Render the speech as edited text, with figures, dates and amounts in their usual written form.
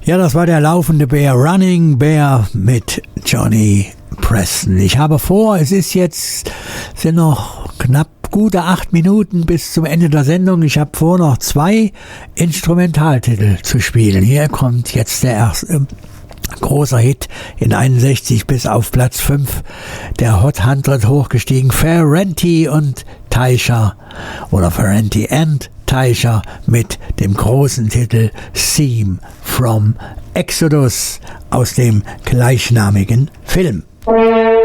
Ja, das war der laufende Bär, Running Bear mit Johnny Preston. Ich habe vor, sind noch knapp gute 8 Minuten bis zum Ende der Sendung. Ich habe vor, noch 2 Instrumentaltitel zu spielen. Hier kommt jetzt der erste großer Hit in 61 bis auf Platz 5 der Hot 100 hochgestiegen. Ferranti und Teicher oder Ferranti and Teicher mit dem großen Titel Theme from Exodus aus dem gleichnamigen Film.